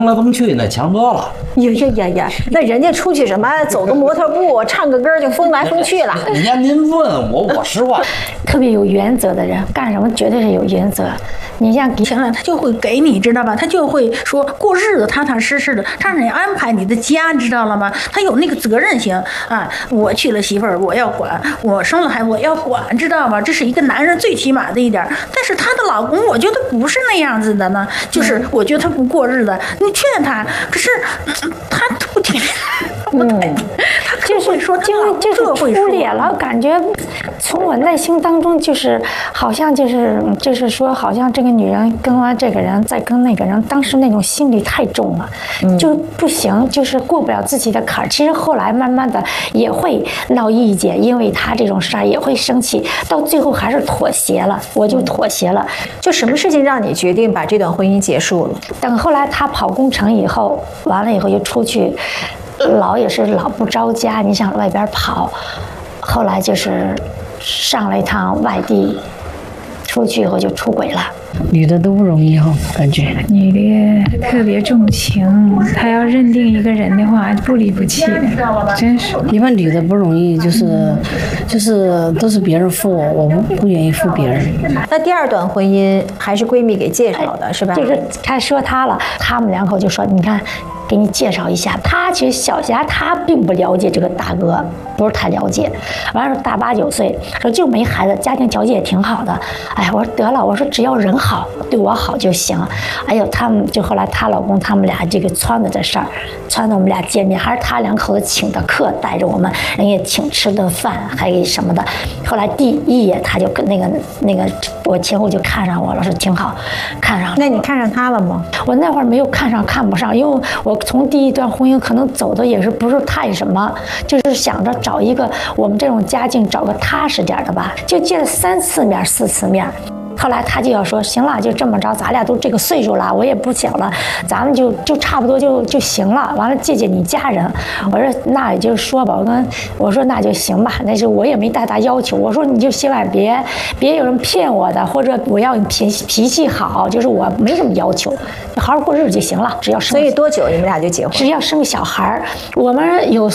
来蹦去那强多了。 呀，那人家出去什么走个模特步，唱个歌就风来风去了。 人家您问我，我实话。 特别有原则的人，干什么绝对是有原则。你像行了，他就会给你，知道吧？他就会说过日子踏踏实实的，他让你安排你的家，知道了吗？他有那个责任心啊！我娶了媳妇儿，我要管；我生了孩子，我要管，知道吗？这是一个男人最起码的一点。但是她的老公，我觉得不是那样子的呢，就是我觉得他不过日子，你劝他，可是他不听。 就是说，就是出脸了，感觉从我内心当中就是好像就是说，好像这个女人跟完这个人再跟那个人，当时那种心理太重了，就不行，就是过不了自己的坎儿。其实后来慢慢的也会闹意见，因为他这种事儿也会生气，到最后还是妥协了，我就妥协了。 就什么事情让你决定把这段婚姻结束了？ 等后来他跑工程以后，完了以后就出去。老也是老不着家，你想外边跑，后来就是上了一趟外地，出去以后就出轨了。 女的都不容易哈，感觉女的特别重情，她要认定一个人的话，不离不弃的，真是。 一般女的不容易，就是都是别人付我，我不愿意付别人。 那第二段婚姻还是闺蜜给介绍的，是吧？ 就是他说他了，他们两口就说，你看。给你介绍一下，他其实小霞他并不了解这个大哥，不是太了解。完了大8、9岁，说就没孩子，家庭条件也挺好的。哎，我说得了，我说只要人好，对我好就行。哎呦，他们就后来她老公他们俩这个撺掇的事儿，撺掇我们俩见面，还是他两口子请的客，带着我们，人家请吃顿饭，还给什么的。后来第一眼他就跟那个我前后就看上我了，说挺好，看上了。 那你看上他了吗？ 我那会儿没有看上，看不上，因为我从第一段婚姻可能走的也是不是太什么，就是想着找一个我们这种家境找个踏实点的吧，就见了3次面4次面。后来他就要说行了，就这么着，咱俩都这个岁数了，我也不小了，咱们就差不多就行了。完了借你家人，我说那也就说吧，我说那就行吧，那是我也没太大要求。我说你就千万别有人骗我的，或者我要你脾气好，就是我没什么要求，好好过日子就行了，只要生。 所以多久你们俩就结婚？ 只要生个小孩儿，我们有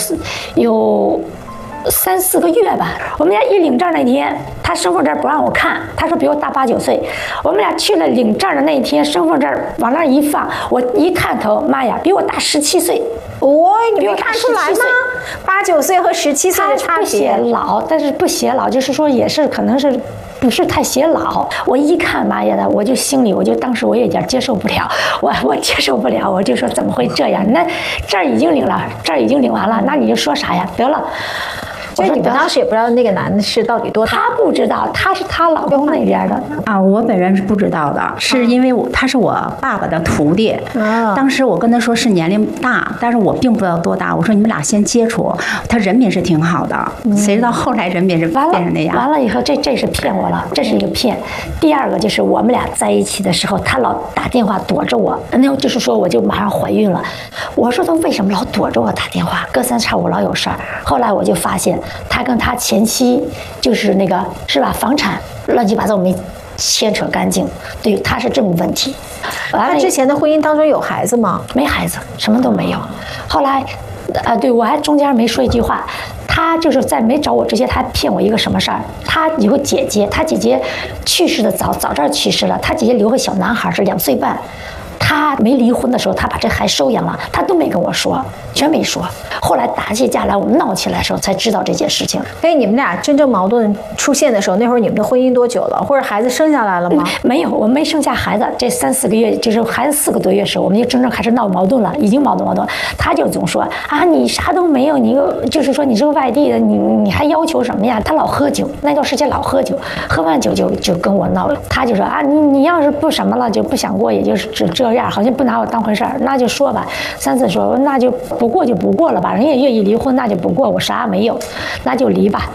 3、4个月吧。我们俩一领证那天，他身份证不让我看，他说比我大8、9岁。我们俩去了领证的那天，身份证往那一放，我一看头，妈呀，比我大17岁。 你没看出来吗？8、9岁和17岁的差别。 不显老，但是不显老，就是说也是可能是。不是太显老，我一看妈呀的，我就心里当时我有点接受不了，我接受不了，我就说怎么会这样？那这儿已经领了，这儿已经领完了，那你就说啥呀？得了。 就是你们当时也不知道那个男的是到底多大？ 他不知道，他是他老公那边的啊。我本人是不知道的，是因为他是我爸爸的徒弟。当时我跟他说是年龄大，但是我并不知道多大。我说你们俩先接触，他人品是挺好的。谁知道后来人品是变成那样？ 完了以后，这是骗我了，这是一个骗。第二个就是我们俩在一起的时候，他老打电话躲着我，那就是说我就马上怀孕了。我说他为什么老躲着我打电话？隔三差五老有事儿。后来我就发现。他跟他前妻就是那个是吧，房产乱七八糟没牵扯干净，对，他是这么问题。 他之前的婚姻当中有孩子吗？ 没孩子，什么都没有。后来，对我还中间没说一句话，他就是在没找我之前，他骗我一个什么事儿？他有个姐姐，他姐姐去世的早这儿去世了，他姐姐留个小男孩是2岁半。他没离婚的时候，他把这孩子收养了，他都没跟我说，全没说。后来打起架来，我们闹起来的时候才知道这件事情。 所以你们俩真正矛盾出现的时候，那会儿你们的婚姻多久了？或者孩子生下来了吗？ 没有，我没生下孩子。这3、4个月，就是孩子4个多月的时候，我们就真正开始闹矛盾了，已经矛盾。他就总说啊，你啥都没有，你就是说你是个外地的，你还要求什么呀？他老喝酒，那段时间老喝酒，喝完酒就跟我闹。他就说啊，你要是不什么了，就不想过，也就是这样，好像不拿我当回事儿，那就说吧。3次说那就不过就不过了吧，人家愿意离婚，那就不过，我啥也没有，那就离吧。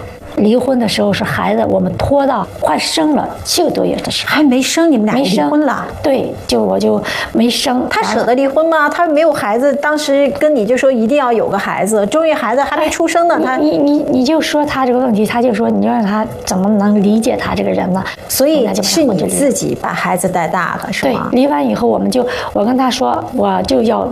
离婚的时候是孩子我们拖到快生了7个多月的时候， 还没生，你们俩就离没生婚了。 对，我就没生。 他舍得离婚吗？他没有孩子，当时跟你就说一定要有个孩子，终于孩子还没出生呢，他你就说他这个问题，他就说你让他怎么能理解他这个人呢？ 所以那就是你自己把孩子带大的，是对， 吗？ 离完以后我跟他说，我就要